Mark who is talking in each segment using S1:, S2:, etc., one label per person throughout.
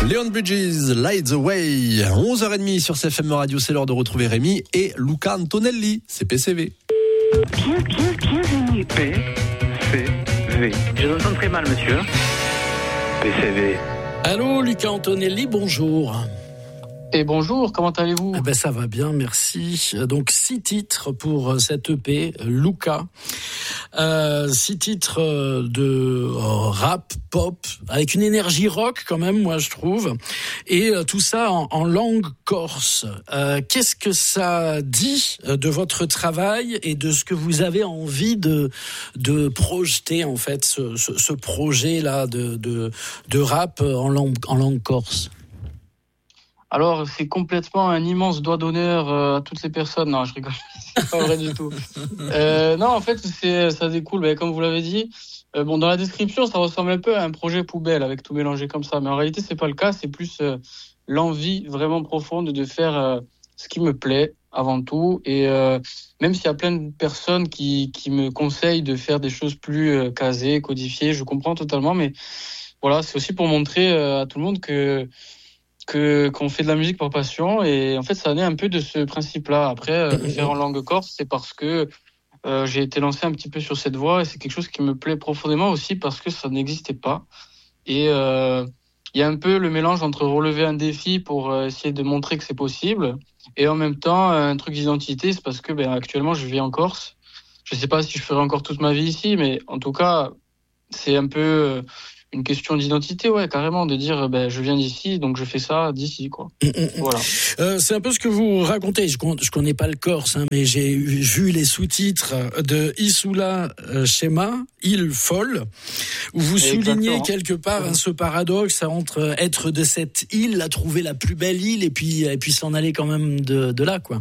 S1: Leon Bridges, Light the Way. 11h30 sur CFM Radio, c'est l'heure de retrouver Rémi et Luca Antonelli. C'est PCV.
S2: Bienvenue.
S3: PCV.
S2: Je vous entends très mal, monsieur.
S3: PCV.
S4: Allô, Luca Antonelli, bonjour.
S5: Et bonjour, comment allez-vous ?
S4: Ça va bien, merci. Donc 6 titres pour cette EP, Luca. 6 titres de rap, pop, avec une énergie rock quand même, moi je trouve. Et tout ça en langue corse. Qu'est-ce que ça dit de votre travail et de ce que vous avez envie de projeter en fait, ce projet-là de rap en langue corse ?
S5: Alors, c'est complètement un immense doigt d'honneur à toutes les personnes. Non, je rigole, c'est pas vrai du tout. Non, en fait, ça découle, comme vous l'avez dit. Dans la description, ça ressemble un peu à un projet poubelle avec tout mélangé comme ça. Mais en réalité, c'est pas le cas. C'est plus l'envie vraiment profonde de faire ce qui me plaît avant tout. Et même s'il y a plein de personnes qui me conseillent de faire des choses plus casées, codifiées, je comprends totalement. Mais voilà, c'est aussi pour montrer à tout le monde qu'on fait de la musique par passion, et en fait ça naît un peu de ce principe-là. Après, le faire en langue corse, c'est parce que j'ai été lancé un petit peu sur cette voie, et c'est quelque chose qui me plaît profondément aussi parce que ça n'existait pas. Et il y a un peu le mélange entre relever un défi pour essayer de montrer que c'est possible, et en même temps un truc d'identité. C'est parce que actuellement je vis en Corse. Je sais pas si je ferai encore toute ma vie ici, mais en tout cas c'est un peu une question d'identité, ouais, carrément, de dire je viens d'ici, donc je fais ça d'ici, quoi. Voilà.
S4: C'est un peu ce que vous racontez. Je connais pas le corse, mais j'ai vu les sous-titres de Issoula Schéma, Île folle, où vous soulignez quelque part ce paradoxe entre être de cette île, la trouver la plus belle île, et puis s'en aller quand même de là, quoi.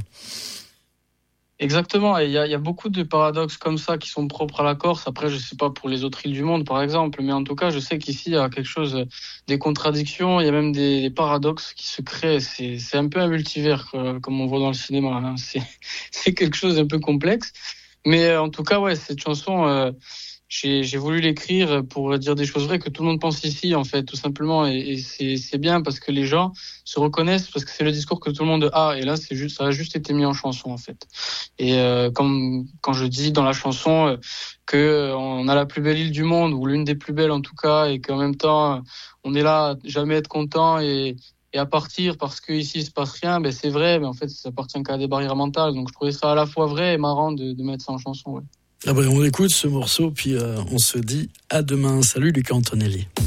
S5: Exactement, et il y a beaucoup de paradoxes comme ça qui sont propres à la Corse. Après, je sais pas pour les autres îles du monde, par exemple, mais en tout cas, je sais qu'ici, il y a quelque chose, des contradictions, il y a même des paradoxes qui se créent. C'est un peu un multivers, comme on voit dans le cinéma, hein. C'est quelque chose d'un peu complexe. Mais en tout cas, ouais, cette chanson, j'ai voulu l'écrire pour dire des choses vraies que tout le monde pense ici, en fait, tout simplement. Et c'est bien parce que les gens se reconnaissent, parce que c'est le discours que tout le monde a. Et là, ça a juste été mis en chanson, en fait. Et quand je dis dans la chanson que on a la plus belle île du monde, ou l'une des plus belles en tout cas, et qu'en même temps, on est là à jamais être content et à partir parce que ici il se passe rien, c'est vrai, mais en fait, ça appartient qu'à des barrières mentales. Donc je trouvais ça à la fois vrai et marrant de mettre ça en chanson, ouais.
S4: On écoute ce morceau, puis on se dit à demain. Salut Luca Antonelli.